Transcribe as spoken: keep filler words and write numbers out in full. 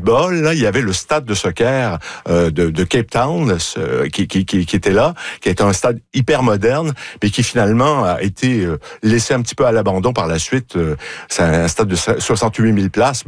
football, là, il y avait le stade de soccer euh, de, de Cape Town ce, qui, qui, qui, qui était là, qui était un stade hyper moderne, mais qui finalement a été euh, laissé un petit peu à l'abandon par la suite. Euh, c'est un stade de soixante-huit mille places.